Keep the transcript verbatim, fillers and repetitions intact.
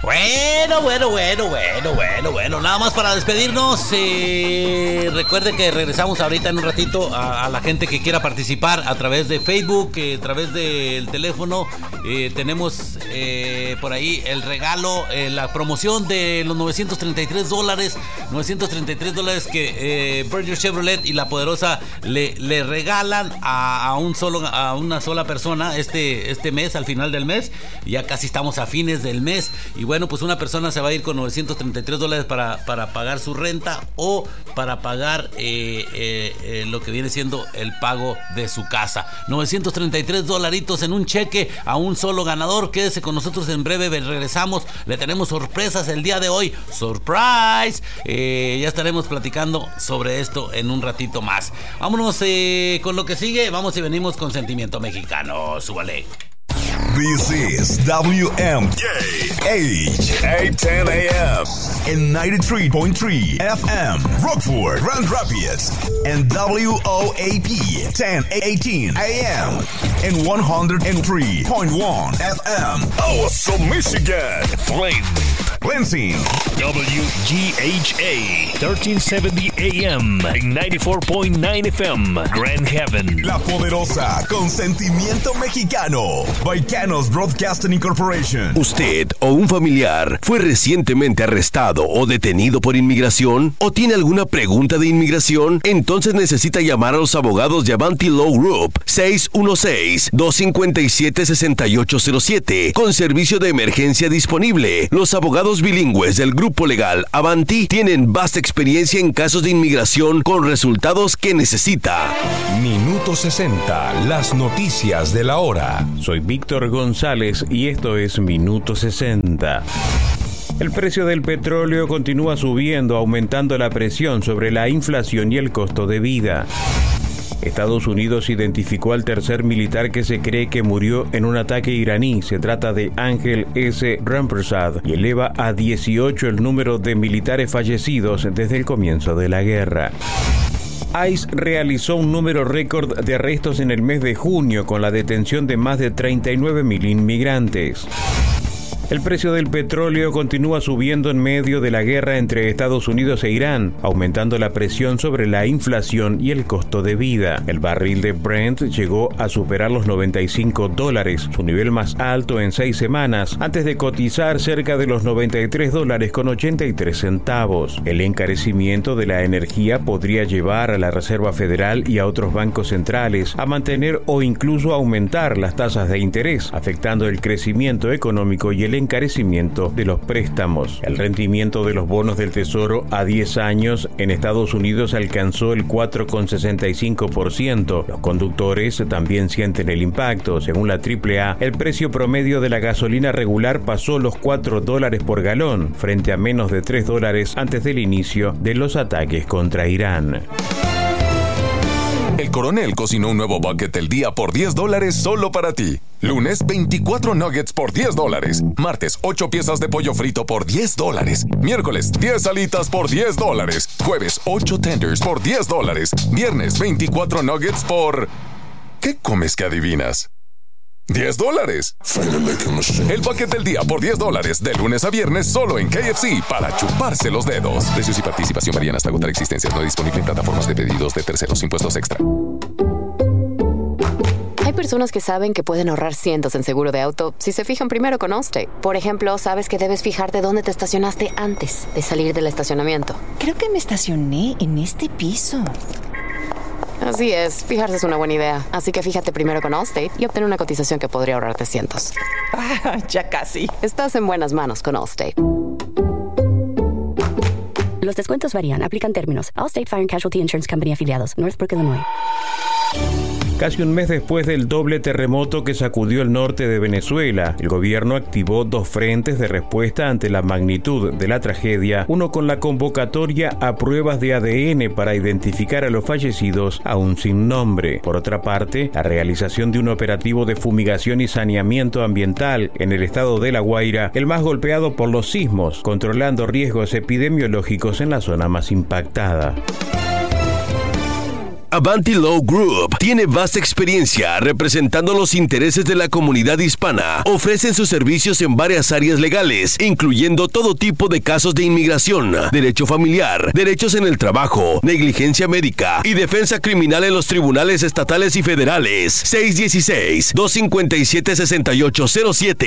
Bueno, bueno, bueno, bueno, bueno, bueno. Nada más para despedirnos. Eh, recuerde que regresamos ahorita en un ratito a, a la gente que quiera participar a través de Facebook, eh, a través del teléfono. Eh, tenemos eh, por ahí el regalo, eh, la promoción de los novecientos treinta y tres dólares. novecientos treinta y tres dólares que eh, Berger Chevrolet y La Poderosa le, le regalan a, a, un solo, a una sola persona este, este mes, al final del mes. Ya casi estamos a fines del mes. Y bueno, pues una persona se va a ir con novecientos treinta y tres dólares para, para pagar su renta o para pagar eh, eh, eh, lo que viene siendo el pago de su casa. novecientos treinta y tres dolaritos en un cheque a un solo ganador. Quédese con nosotros, en breve regresamos. Le tenemos sorpresas el día de hoy. ¡Surprise! Eh, ya estaremos platicando sobre esto en un ratito más. Vámonos eh, con lo que sigue. Vamos y venimos con Sentimiento Mexicano. Súbale. This is W M K H eight ten A M and ninety-three point three F M Rockford, Grand Rapids, and W O A P ten eighteen A M and one oh three point one F M Awesome, Michigan, Flint, Lansing, W G H A thirteen seventy A M and ninety-four point nine F M Grand Haven. La Poderosa con Sentimiento Mexicano. Canos Broadcasting Incorporation. ¿Usted o un familiar fue recientemente arrestado o detenido por inmigración? ¿O tiene alguna pregunta de inmigración? Entonces necesita llamar a los abogados de Avanti Law Group seis uno seis, dos cinco siete, seis ocho cero siete con servicio de emergencia disponible. Los abogados bilingües del grupo legal Avanti tienen vasta experiencia en casos de inmigración con resultados que necesita. Minuto sesenta, las noticias de la hora. Soy Víctor González y esto es Minuto sesenta. El precio del petróleo continúa subiendo, aumentando la presión sobre la inflación y el costo de vida. Estados Unidos identificó al tercer militar que se cree que murió en un ataque iraní. Se trata de Ángel S. Rampersad y eleva a dieciocho el número de militares fallecidos desde el comienzo de la guerra. ICE realizó un número récord de arrestos en el mes de junio con la detención de más de treinta y nueve mil inmigrantes. El precio del petróleo continúa subiendo en medio de la guerra entre Estados Unidos e Irán, aumentando la presión sobre la inflación y el costo de vida. El barril de Brent llegó a superar los noventa y cinco dólares, su nivel más alto en seis semanas, antes de cotizar cerca de los noventa y tres dólares con ochenta y tres centavos. El encarecimiento de la energía podría llevar a la Reserva Federal y a otros bancos centrales a mantener o incluso aumentar las tasas de interés, afectando el crecimiento económico y el encarecimiento de los préstamos. El rendimiento de los bonos del Tesoro a diez años en Estados Unidos alcanzó el cuatro coma sesenta y cinco por ciento. Los conductores también sienten el impacto. Según la triple A, el precio promedio de la gasolina regular pasó los cuatro dólares por galón, frente a menos de tres dólares antes del inicio de los ataques contra Irán. El Coronel cocinó un nuevo bucket del día por diez dólares solo para ti. Lunes, veinticuatro nuggets por diez dólares. Martes, ocho piezas de pollo frito por diez dólares. Miércoles, diez alitas por diez dólares. Jueves, ocho tenders por diez dólares. Viernes, veinticuatro nuggets por... ¿Qué comes que adivinas? diez dólares. El bucket del día por diez dólares de lunes a viernes solo en K F C para chuparse los dedos. Precios y participación varían hasta agotar existencias. No disponible en plataformas de pedidos de terceros. Impuestos extra. Hay personas que saben que pueden ahorrar cientos en seguro de auto si se fijan primero con Allstate. Por ejemplo, sabes que debes fijarte dónde te estacionaste antes de salir del estacionamiento. Creo que me estacioné en este piso. Así es, fijarse es una buena idea. Así que fíjate primero con Allstate y obtén una cotización que podría ahorrarte cientos. Ah, ya casi. Estás en buenas manos con Allstate. Los descuentos varían. Aplican términos. Allstate Fire and Casualty Insurance Company afiliados. Northbrook, Illinois. Casi un mes después del doble terremoto que sacudió el norte de Venezuela, el gobierno activó dos frentes de respuesta ante la magnitud de la tragedia, uno con la convocatoria a pruebas de A D N para identificar a los fallecidos aún sin nombre. Por otra parte, la realización de un operativo de fumigación y saneamiento ambiental en el estado de La Guaira, el más golpeado por los sismos, controlando riesgos epidemiológicos en la zona más impactada. Avanti Law Group tiene vasta experiencia representando los intereses de la comunidad hispana. Ofrecen sus servicios en varias áreas legales, incluyendo todo tipo de casos de inmigración, derecho familiar, derechos en el trabajo, negligencia médica y defensa criminal en los tribunales estatales y federales. seis uno seis, dos cinco siete, seis ocho cero siete